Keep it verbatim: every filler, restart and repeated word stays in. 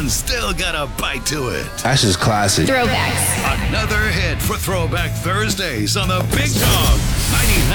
one's still got a bite to it. That's just classic. Throwbacks. Another hit for Throwback Thursdays on the Big Dog ninety-nine